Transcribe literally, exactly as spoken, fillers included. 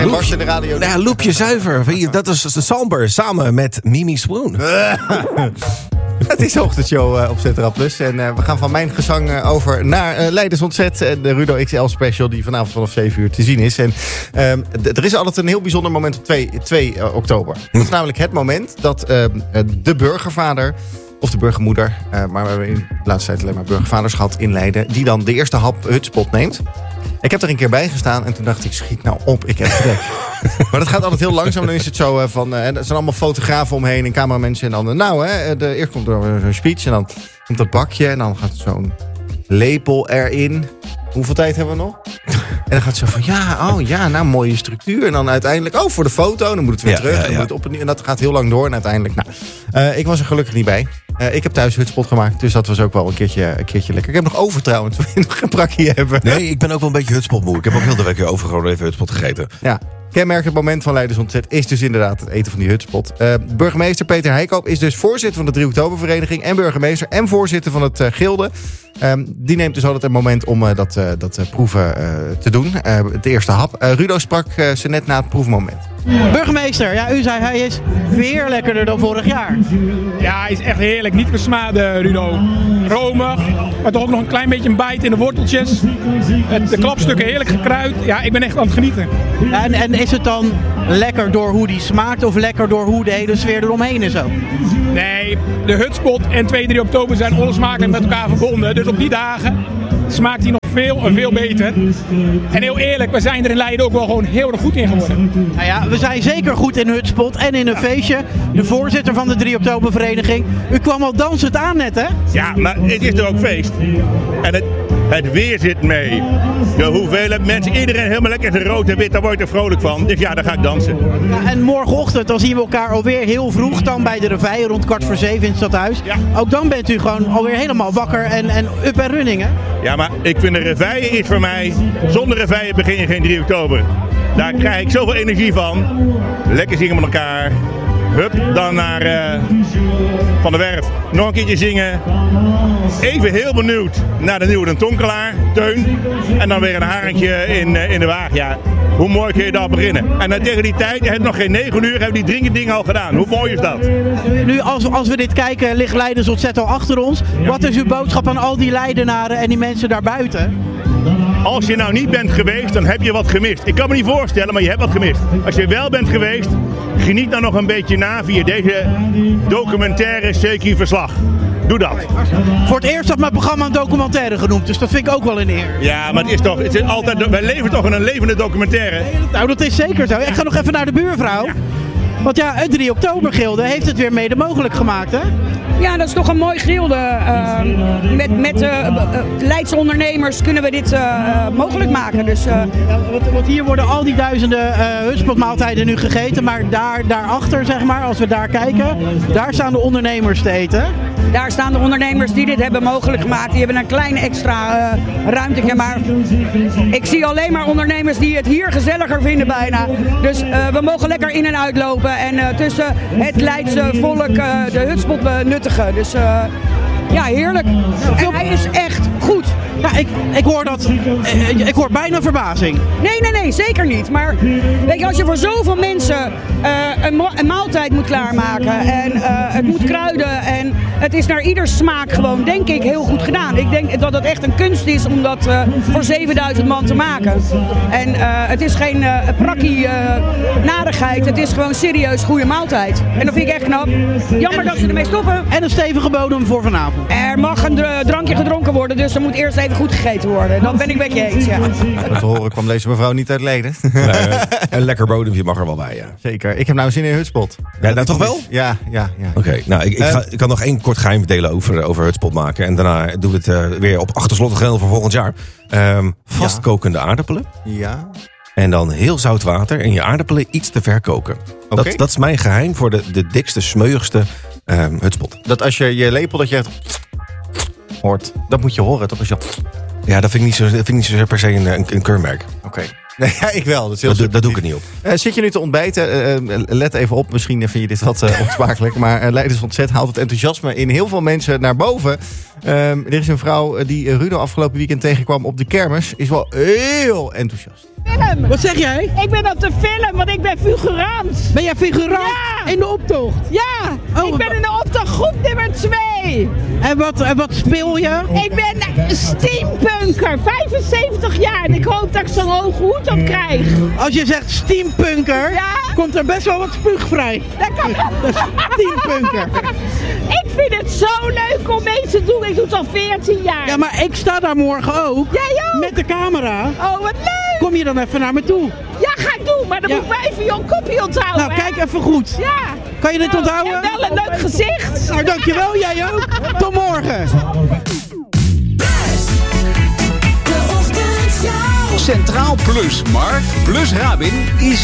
En barsten de radio. Nou ja, Loepje Zuiver. Dat is de Samber samen met Mimi Swoon. Het is de ochtendshow uh, op Z T R A Plus. En uh, we gaan van mijn gezang uh, over naar uh, Leiders Ontzet. En de Rudo X L special die vanavond vanaf zeven uur te zien is. En uh, d- er is altijd een heel bijzonder moment op twee oktober. Dat is namelijk het moment dat uh, de burgervader... of de burgermoeder, uh, maar we hebben in de laatste tijd alleen maar burgervaders gehad in Leiden... die dan de eerste hap hutspot neemt. Ik heb er een keer bij gestaan en toen dacht ik, schiet nou op, ik heb trek. Maar dat gaat altijd heel langzaam. Dan is het zo uh, van, uh, er zijn allemaal fotografen omheen en cameramensen. En dan, uh, nou hè, de, eerst komt er zo'n speech en dan komt dat bakje. En dan gaat zo'n lepel erin. Hoeveel tijd hebben we nog? En dan gaat het zo van, ja, oh ja, nou, mooie structuur. En dan uiteindelijk, oh, voor de foto. Dan moet het weer ja, terug. Ja, dan ja. moet het opnieuw. En dat gaat heel lang door. En uiteindelijk, nou, uh, ik was er gelukkig niet bij. Uh, ik heb thuis hutspot gemaakt. Dus dat was ook wel een keertje, een keertje lekker. Ik heb nog over trouwens. We nog een brakje hebben. Nee, ik ben ook wel een beetje hutspotmoe. Ik heb ook heel de week weer overgehouden even hutspot gegeten. Ja. Kenmerkend moment van Leiders Ontzet is dus inderdaad het eten van die hutspot. Uh, burgemeester Peter Heikoop is dus voorzitter van de drie oktobervereniging... en burgemeester en voorzitter van het uh, Gilde. Um, die neemt dus altijd een moment om uh, dat, uh, dat uh, proeven uh, te doen. Uh, de eerste hap. Uh, Rudo sprak uh, ze net na het proefmoment. Burgemeester, ja, u zei hij is weer lekkerder dan vorig jaar. Ja, hij is echt heerlijk. Niet versmaden, Rudo. Romig, maar toch ook nog een klein beetje een bijt in de worteltjes. Het, de klapstukken heerlijk gekruid. Ja, ik ben echt aan het genieten. En, en is het dan lekker door hoe die smaakt of lekker door hoe de hele sfeer eromheen is ook? Nee, de hutspot en twee, drie oktober zijn onlosmakelijk met elkaar verbonden. Dus op die dagen smaakt hij nog veel en veel beter. En heel eerlijk, we zijn er in Leiden ook wel gewoon heel erg goed in geworden. Nou ja, we zijn zeker goed in hutspot en in een feestje. De voorzitter van de drie oktobervereniging. U kwam al dansend aan net, hè? Ja, maar het is er ook feest. En het, het weer zit mee. De hoeveelheid mensen, iedereen helemaal lekker in rood en wit, daar word ik er vrolijk van. Dus ja, dan ga ik dansen. Ja, en morgenochtend dan zien we elkaar alweer heel vroeg. Dan bij de revij, rond kwart voor zeven in het stadhuis. Ja. Ook dan bent u gewoon alweer helemaal wakker en, en up en running, hè? Ja, maar ik vind de reveille is voor mij, zonder reveille begin je geen drie oktober. Daar krijg ik zoveel energie van. Lekker zingen met elkaar. Hup, dan naar uh, Van der Werf. Nog een keertje zingen. Even heel benieuwd naar de nieuwe Den Tonkelaar, Teun. En dan weer een haringje in, uh, in de waag. Ja, hoe mooi kun je daar beginnen? En dan tegen die tijd, je hebt nog geen negen uur, hebben die dringend dingen al gedaan. Hoe mooi is dat? Nu, als, als we dit kijken, ligt Leiders Ontzet al achter ons. Ja. Wat is uw boodschap aan al die Leidenaren en die mensen daarbuiten? Als je nou niet bent geweest, dan heb je wat gemist. Ik kan me niet voorstellen, maar je hebt wat gemist. Als je wel bent geweest, geniet dan nog een beetje na via deze documentaire C Q Verslag. Doe dat. Voor het eerst had mijn programma een documentaire genoemd, dus dat vind ik ook wel een eer. Ja, maar het is toch, het is altijd, wij leven toch in een levende documentaire. Nou, dat is zeker zo. Ik ga nog even naar de buurvrouw. Ja. Want ja, het drie oktober-gilde heeft het weer mede mogelijk gemaakt, hè? Ja, dat is toch een mooi gilde. Uh, met met uh, uh, Leidse ondernemers kunnen we dit uh, mogelijk maken. Dus, uh... ja, want, want hier worden al die duizenden uh, hutspotmaaltijden nu gegeten. Maar daar, daarachter, zeg maar, als we daar kijken, daar staan de ondernemers te eten. Daar staan de ondernemers die dit hebben mogelijk gemaakt. Die hebben een klein extra uh, ruimtetje. Maar ik zie alleen maar ondernemers die het hier gezelliger vinden bijna. Dus uh, we mogen lekker in en uitlopen. En uh, tussen het Leidse volk uh, de hutspot benuttigen. Dus uh, ja, heerlijk. En hij is echt goed. Ja, ik, ik hoor dat. Ik, ik hoor bijna verbazing. Nee, nee, nee, zeker niet. Maar weet je, als je voor zoveel mensen uh, een, ma- een maaltijd moet klaarmaken en uh, het moet kruiden en het is naar ieder smaak gewoon, denk ik, heel goed gedaan. Ik denk dat het echt een kunst is om dat uh, voor zevenduizend man te maken. En uh, het is geen uh, prakkie uh, narigheid, het is gewoon serieus goede maaltijd. En dat vind ik echt knap. Jammer dat ze ermee stoppen. En een stevige bodem voor vanavond. Er mag een dr- drankje gedronken worden, dus er moet eerst even goed gegeten worden. Dat ben ik met je eens, ja. Dat te horen kwam deze mevrouw niet uit Leiden. Nee, een lekker bodempje mag er wel bij, ja. Zeker. Ik heb nou zin in hutspot. Ja, nou toch wel? Ja, ja, ja. Oké, okay, nou, ik, ik, ga, ik kan nog één kort geheim delen over, over hutspot maken. En daarna doen we het uh, weer op achterslottig geheel voor volgend jaar. Um, vastkokende ja. aardappelen. Ja. En dan heel zout water en je aardappelen iets te ver koken. Okay. Dat, dat is mijn geheim voor de, de dikste, smeuigste um, hutspot. Dat als je je lepel, dat je het hoort. Dat moet je horen, toch? Als je... Ja, dat vind ik niet zo, dat vind ik niet zo per se een, een, een keurmerk. Oké. Okay. Nee, ja, ik wel. Dat, is heel dat, dat doe ik het niet op. Uh, zit je nu te ontbijten? Uh, let even op, misschien vind je dit wat uh, onsmakelijk. Maar uh, Leiders Ontzet haalt het enthousiasme in heel veel mensen naar boven. Um, er is een vrouw die Rudo afgelopen weekend tegenkwam op de kermis. Is wel heel enthousiast. Film. Wat zeg jij? Ik ben op de film, want ik ben figurant. Ben jij figurant Ja. in de optocht? Ja, Oh, ik ben in de optocht groep nummer twee. En wat, en wat speel je? Ik ben steampunker, vijfenzeventig jaar. En ik hoop dat ik zo'n hoge hoed op krijg. Als je zegt steampunker, Ja. komt er best wel wat spuug vrij. Dat kan... Steampunker. Ik vind het zo leuk om mee te doen. Ik doe het al veertien jaar. Ja, maar ik sta daar morgen ook. Jij ook? Met de camera. Oh, wat leuk. Kom je dan even naar me toe? Ja, ga ik doen. Maar dan Ja. moet ik wel even jouw kopje onthouden. Nou, hè? kijk even goed. Ja. Kan je dit Nou, onthouden? je hebt wel een leuk gezicht. Nou, dankjewel. Jij ook. Tot morgen. Centraal Plus, Mark plus Rabin is